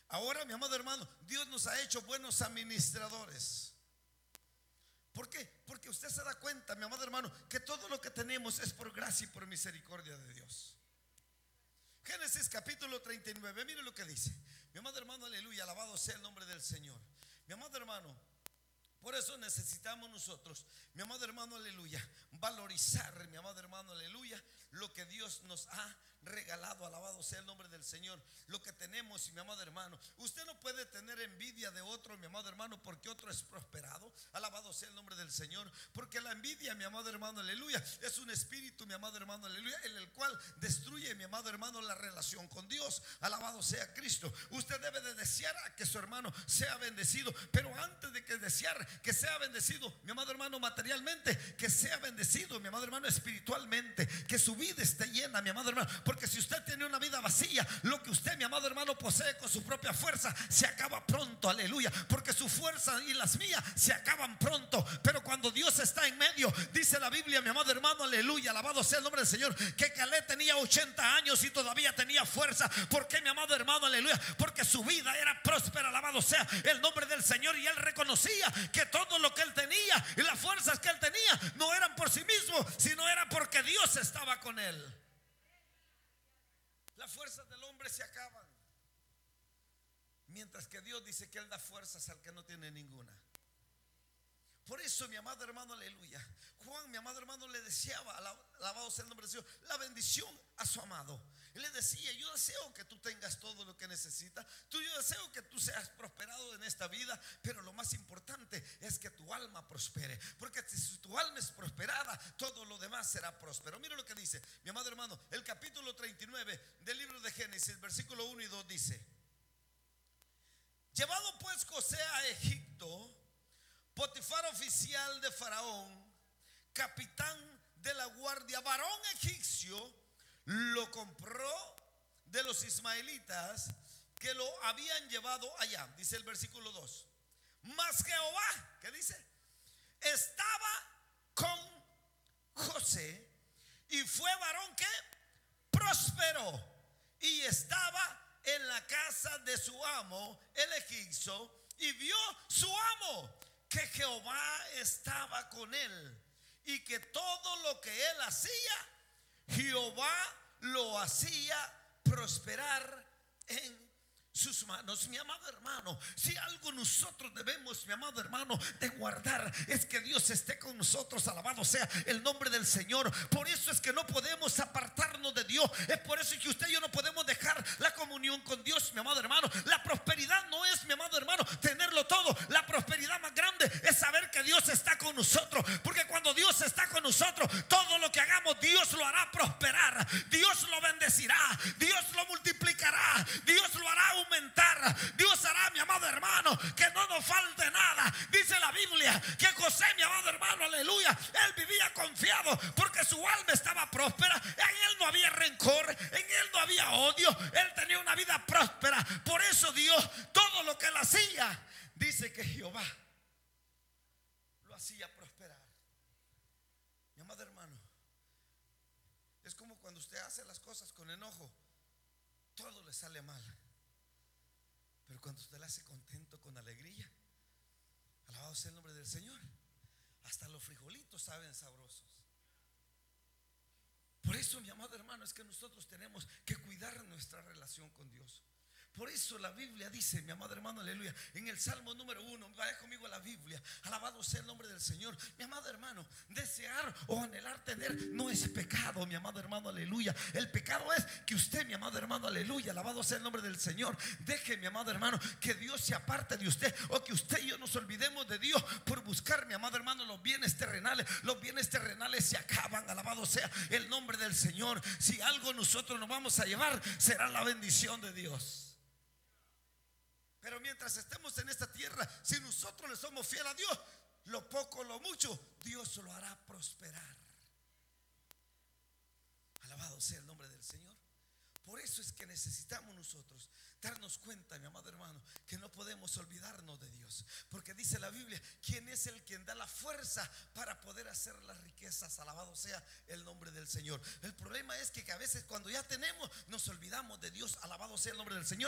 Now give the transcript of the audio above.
Ahora, mi amado hermano, Dios nos ha hecho buenos administradores. ¿Por qué? Porque usted se da cuenta, mi amado hermano, que todo lo que tenemos es por gracia y por misericordia de Dios. Génesis capítulo 39, mire lo que dice. Mi amado hermano, aleluya, alabado sea el nombre del Señor. Mi amado hermano, por eso necesitamos nosotros, mi amado hermano, aleluya, valorizar, mi amado hermano, aleluya, lo que Dios nos ha regalado. Alabado sea el nombre del Señor. Lo que tenemos, mi amado hermano. Usted no puede tener envidia de otro, mi amado hermano, porque otro es prosperado. Alabado sea el nombre del Señor. Porque la envidia, mi amado hermano, aleluya, es un espíritu, mi amado hermano, aleluya, en el cual destruye, mi amado hermano, la relación con Dios. Alabado sea Cristo. Usted debe de desear a que su hermano sea bendecido, pero antes de que desear que sea bendecido, mi amado hermano, materialmente, que sea bendecido, mi amado hermano, espiritualmente, que su vida esté llena, mi amado hermano. Porque si usted tiene una vida vacía, lo que usted, mi amado hermano, posee con su propia fuerza se acaba pronto, aleluya. Porque su fuerza y las mías se acaban pronto. Pero cuando Dios está en medio, dice la Biblia, mi amado hermano, aleluya, alabado sea el nombre del Señor, que Caleb tenía 80 años y todavía tenía fuerza. ¿Por qué, mi amado hermano, aleluya? Porque su vida era próspera, alabado sea el nombre del Señor. Y él reconocía que todo lo que él tenía y las fuerzas que él tenía no eran por sí mismo, sino era porque Dios estaba con él. Las fuerzas del hombre se acaban, mientras que Dios dice que Él da fuerzas al que no tiene ninguna. Por eso, mi amado hermano, aleluya, Juan, mi amado hermano, le deseaba, alabado sea el nombre del Señor, la bendición a su amado. Él le decía: yo deseo que tú tengas todo lo que necesitas. Yo deseo que tú seas prosperado en esta vida, pero lo más importante es que tu alma prospere. Porque si tu alma es prosperada, todo lo demás será próspero. Mira lo que dice, mi amado hermano, el capítulo 39 del libro de Génesis, versículo 1 y 2 dice: llevado pues José a Egipto, Potifar, oficial de Faraón, capitán de la guardia, varón egipcio, lo compró de los ismaelitas que lo habían llevado allá. Dice el versículo 2: mas Jehová, ¿qué dice? Estaba con José, y fue varón que prosperó, y estaba en la casa de su amo el egipcio, y vio su amo que Jehová estaba con él, y que todo lo que él hacía, Jehová lo hacía prosperar en sus manos. Mi amado hermano, si algo nosotros debemos, mi amado hermano, de guardar, es que Dios esté con nosotros. Alabado sea el nombre del Señor. Por eso es que no podemos apartarnos de Dios. Es por eso que usted y yo no podemos dejar la comunión con Dios, mi amado hermano. La prosperidad no es, mi amado hermano, tenerlo todo. La prosperidad más grande es saber que Dios está con nosotros. Porque cuando Dios está con nosotros, todo lo que hagamos, Dios lo hará prosperar. Dios lo bendecirá, Dios lo multiplicará, Dios lo hará aumentar. Dios hará, mi amado hermano, que no nos falte nada. Dice la Biblia que José, mi amado hermano, aleluya, él vivía confiado porque su alma estaba próspera. En él no había rencor, en él no había odio. Él tenía una vida próspera. Por eso Dios, todo lo que él hacía, dice que Jehová lo hacía prosperar. Mi amado hermano, es como cuando usted hace las cosas con enojo, todo le sale mal. Pero cuando usted la hace contento, con alegría, alabado sea el nombre del Señor, hasta los frijolitos saben sabrosos. Por eso, mi amado hermano, es que nosotros tenemos que cuidar nuestra relación con Dios. Por eso la Biblia dice, mi amado hermano, aleluya, en el Salmo número 1, vaya conmigo a la Biblia, alabado sea el nombre del Señor. Mi amado hermano, desear o anhelar tener no es pecado, mi amado hermano, aleluya. El pecado es que usted, mi amado hermano, aleluya, alabado sea el nombre del Señor, deje, mi amado hermano, que Dios se aparte de usted, o que usted y yo nos olvidemos de Dios por buscar, mi amado hermano, los bienes terrenales. Los bienes terrenales se acaban, alabado sea el nombre del Señor. Si algo nosotros nos vamos a llevar, será la bendición de Dios. Pero mientras estemos en esta tierra, si nosotros le somos fieles a Dios, lo poco, lo mucho, Dios lo hará prosperar. Alabado sea el nombre del Señor. Por eso es que necesitamos nosotros darnos cuenta, mi amado hermano, que no podemos olvidarnos de Dios. Porque dice la Biblia, ¿quién es el quien da la fuerza para poder hacer las riquezas? Alabado sea el nombre del Señor. El problema es que a veces cuando ya tenemos, nos olvidamos de Dios. Alabado sea el nombre del Señor.